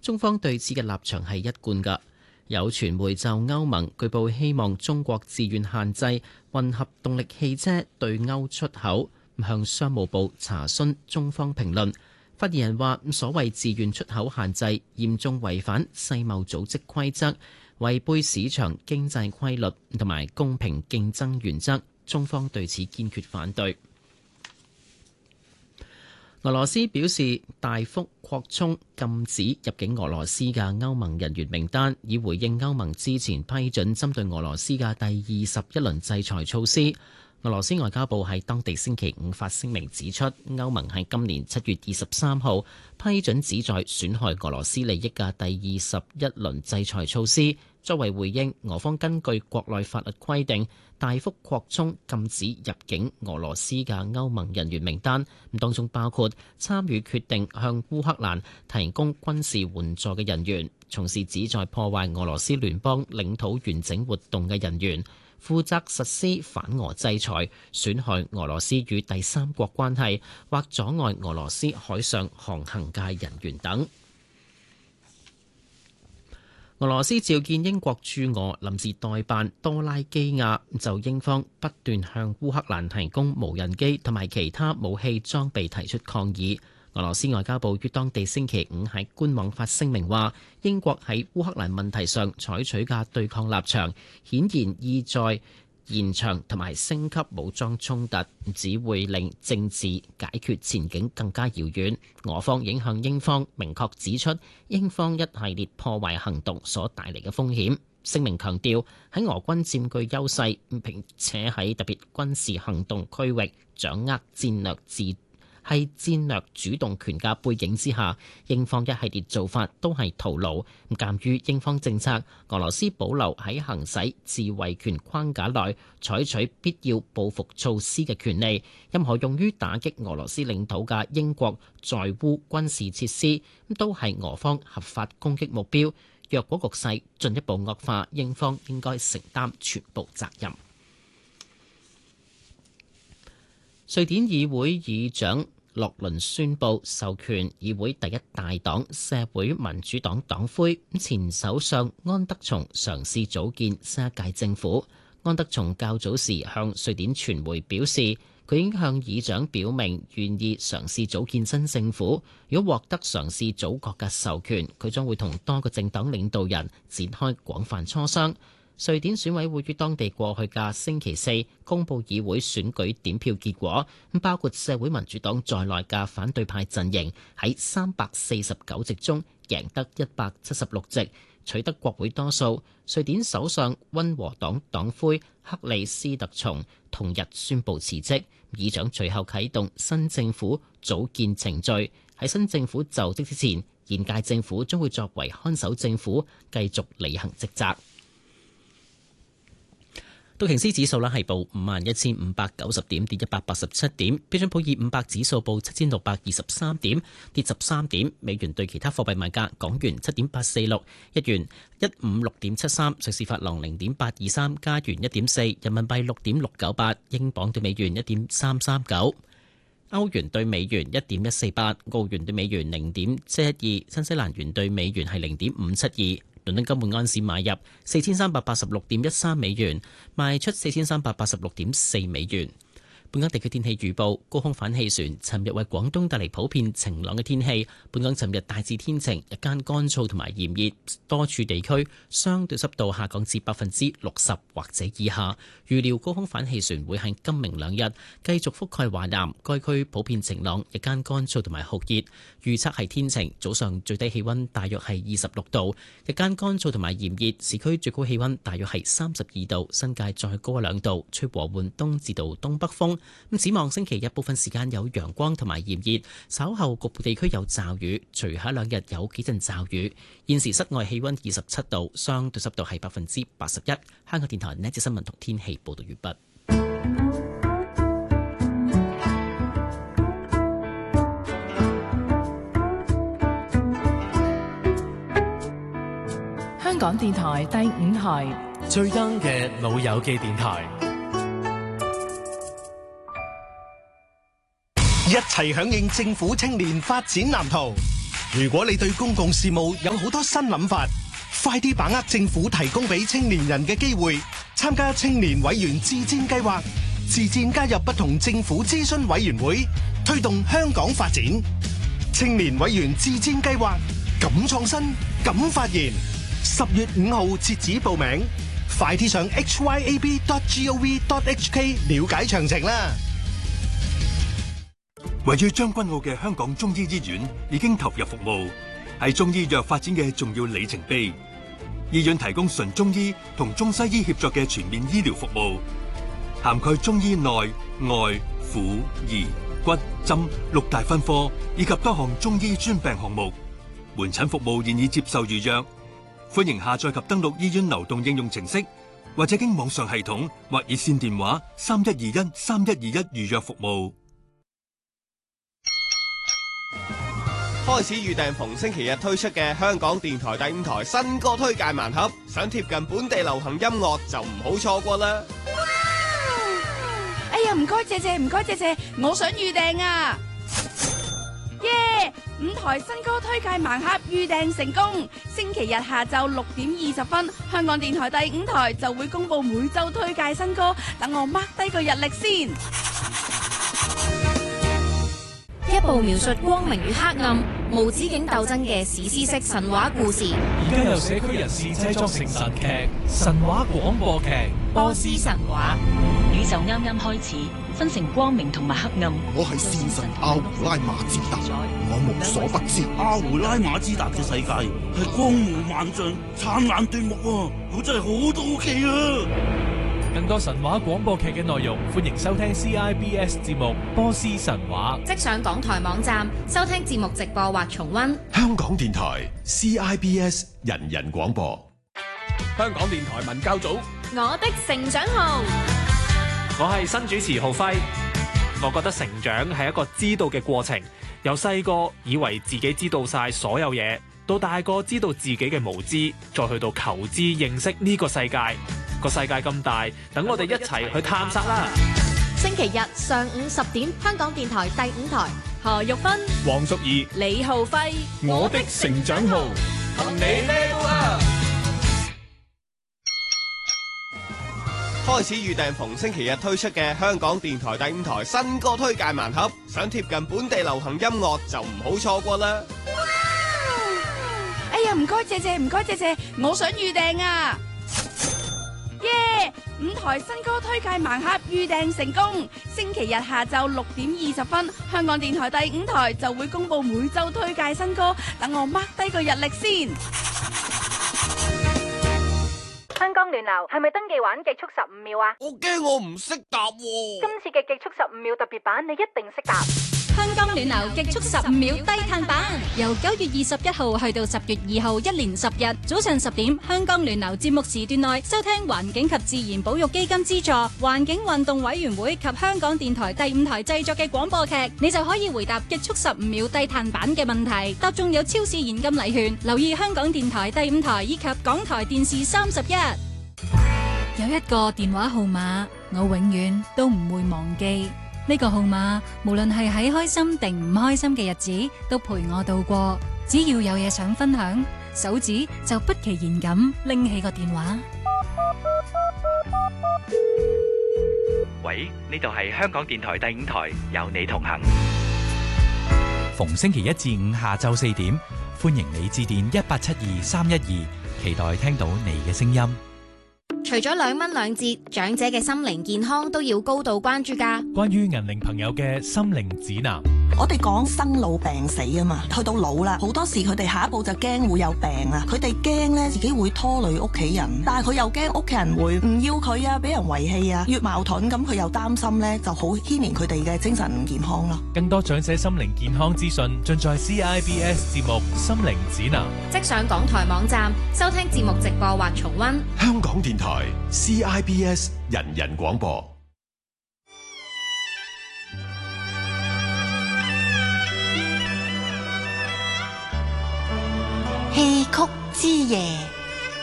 中方對此嘅立場係一貫㗎。有傳媒就歐盟據報希望中國自願限制混合動力汽車對歐出口，向商務部查詢中方評論。發言人話：所謂自願出口限制嚴重違反世貿組織規則，違背市場經濟規律同埋公平競爭原則，中方對此堅決反對。俄羅斯表示大幅擴充禁止入境俄羅斯嘅歐盟人員名單，以回應歐盟之前批准針對俄羅斯嘅第21輪制裁措施。俄羅斯外交部喺當地星期五發聲明指出，歐盟喺今年7月23號批准旨在損害俄羅斯利益嘅第21輪制裁措施，作為回應，俄方根據國內法律規定，大幅擴充禁止入境俄羅斯嘅歐盟人員名單，當中包括參與決定向烏克蘭提供軍事援助嘅人員，從事旨在破壞俄羅斯聯邦領土完整活動嘅人員，負責實施反俄制裁、損害俄羅斯與第三國關係或阻礙俄羅斯海上航行嘅人員等。俄羅斯召見英國駐俄臨時代辦多拉基亞，就英方不斷向烏克蘭提供無人機同埋其他武器裝備提出抗議。俄羅斯外交部於當地星期五喺官網發聲明話，英國喺烏克蘭問題上採取嘅對抗立場，顯然意在延長同埋升級武裝衝突，只會令政治解決前景更加遙遠。俄方已向英方明確指出英方一系列破壞行動所帶嚟嘅風險。聲明強調，喺俄軍佔據優勢並且喺特別軍事行動區域掌握戰略主動權嘅背景之下，英方一系列做法都係徒勞。鑑於英方政策，俄羅斯保留喺行使自衛權框架內採取必要報復措施嘅權利，任何用於打擊俄羅斯領土嘅英國在烏軍事設施都係俄方合法攻擊目標。若果局勢進一步惡化，英方應該承擔全部責任。瑞典議會議長洛倫宣布授權議會第一大黨社會民主黨黨魁前首相安德松嘗試組建新一屆政府。安德松較早時向瑞典傳媒表示，佢已經向議長表明願意嘗試組建新政府。如果獲得嘗試組閣嘅授權，佢將會同多個政黨領導人展開廣泛磋商。瑞典選委會於當地過去嘅星期四公佈議會選舉點票結果，包括社會民主黨在內嘅反對派陣營喺349席中贏得176席，取得國會多數。瑞典首相溫和黨黨魁克里斯特松同日宣布辭職，議長隨後啟動新政府組建程序。喺新政府就職之前，現屆政府將會作為看守政府，繼續履行職責。道瓊斯指數係報51,590點，跌187點。標準普爾500指數報7,623點，跌13點。美元對其他貨幣賣價：港元7.846，日元156.73，瑞士法郎0.823，加元1.4，人民幣6.698，英鎊對美元1.339，歐元對美元1.148，澳元對美元0.712，新西蘭元對美元係0.572。倫敦金每安士買入4386.13美元，賣出4386.4美元。本港地區天氣預報：高空反氣旋尋日為廣東帶嚟普遍晴朗嘅天氣。本港尋日大致天晴，日間乾燥同埋炎熱，多處地區相對濕度下降至60%或者以下。預料高空反氣旋會喺今明兩日繼續覆蓋華南，該區普遍晴朗，日間乾燥同埋酷熱。預測係天晴，早上最低氣溫大約係26度，日間乾燥同埋炎熱，市區最高氣溫大約係32度，新界再高1、2度，吹和緩東至到東北風。展望星期日部分時間有陽光同埋炎熱，稍後局部地區有驟雨，隨後2日有幾陣驟雨。現時室外氣溫27度，相對濕度係81%。香港電台呢節新聞同天氣報道完畢。 香港電台第5台最 young 嘅老友記電台。 一齊響應政府青年發展藍圖， 如果你對公共事務有好多新諗法，快啲把握政府提供俾青年人嘅機會，參加青年委員自薦計劃，自薦加入不同政府諮詢委員會，推動香港發展。青年委員自薦計劃，敢創新，敢發言。10月5號截止報名，快啲上 hyab.gov.hk 了解詳情啦。 位於將軍澳嘅香港中醫醫院已經投入服務，係中醫藥發展嘅重要里程碑。醫院提供純中醫同中西醫協作嘅全面醫療服務，涵蓋中醫內外婦兒骨針6大分科，以及多項中醫專病項目。門診服務現已接受預約，歡迎下載及登錄醫院流動應用程式，或者經網上系統或熱線電話3121-3121預約服務。 開始預訂逢星期日推出嘅香港電台第5台新歌推介盲盒，想貼近本地流行音樂就唔好錯過啦！ 哎呀，唔該謝謝，唔該謝謝，我想預訂啊！耶！5台新歌推介盲盒預訂成功，星期日下晝6點20分，香港電台第5台就會公布每周推介新歌，等我 mark 低個日曆先。 一部描述光明與黑暗、無止境鬥爭嘅史詩式神話故事。 而家由社區人士製作成神劇、神話廣播劇《 波斯神話》。 宇宙啱啱開始，分成光明同埋黑暗。 我係戰神阿胡拉馬茲達，我無所不知。 阿胡拉馬茲達嘅世界係光芒萬丈、燦爛奪目啊！我真係好好奇啊！ 更多神話廣播劇嘅內容，歡迎收聽 CIBS 節目《波斯神話》。 即上港台網站收聽節目直播或重溫。 香港電台 CIBS 人人廣播。 香港電台文教組， 我的成長號。 我係新主持浩輝。我覺得成長係一個知道嘅過程，由細個以為自己知道晒所有嘢，到大個知道自己嘅無知，再去到求知認識呢個世界。個世界咁大，等我哋一齊去探索啦！ 星期日上午10點，香港電台第5台，何玉芬、 黃淑儀、 李浩輝， 我的成長號，同你 level up。 開始預訂逢星期日推出嘅香港電台第5台新歌推介盲盒，想貼近本地流行音樂就唔好錯過啦！ 哎呀，唔該謝謝，唔該謝謝，我想預訂啊！耶！5台新歌推介盲盒預訂成功，星期日下晝6點20分，香港電台第5台就會公布每周推介新歌，等我 mark 低個日曆先。 香港聯流係咪登記玩極速15秒啊？ 我驚我唔識答喎。 今次嘅極速15秒特別版，你一定識答。 香港聯流極速15秒低碳版，由9月21號去到10月2號，一連10日，早上10點，香港聯流節目時段內收聽環境及自然保育基金資助、環境運動委員會及香港電台第5台製作嘅廣播劇，你就可以回答極速15秒低碳版嘅問題，答中有超市現金禮券。留意香港電台第5台以及港台電視31。 有一個電話號碼，我永遠都唔會忘記。呢個號碼無論係喺開心定唔開心嘅日子，都陪我度過。只要有嘢想分享，手指就不其然咁拎起個電話。 喂，呢度係香港電台第5台，有你同行。 逢星期1至5下晝4點，歡迎你致電1872-312，期待聽到你嘅聲音。 除咗2蚊2折，長者嘅心靈健康都要高度關注㗎。 關於銀齡朋友嘅心靈指南， 我哋講生老病死啊嘛，去到老啦，好多時佢哋下一步就驚會有病啊，佢哋驚咧自己會拖累屋企人，但係佢又驚屋企人會唔要佢啊，俾人遺棄啊，越矛盾咁佢又擔心咧，就好牽連佢哋嘅精神健康咯。 更多長者心靈健康資訊盡在 CIBS 節目《心靈指南》， 即上港台網站收聽節目直播或重溫。 香港電台 CIBS 人人廣播。 戲曲之夜。